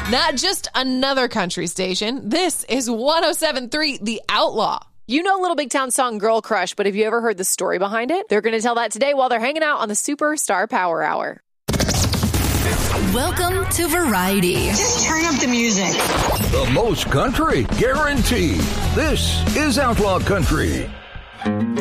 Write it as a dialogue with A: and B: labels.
A: Not just another country station. This is 107.3 The Outlaw.
B: You know Little Big Town song Girl Crush, but have you ever heard the story behind it? They're going to tell that today while they're hanging out on the Superstar Power Hour.
C: Welcome to Variety.
D: Just turn up the music.
E: The most country, guaranteed. This is Outlaw Country.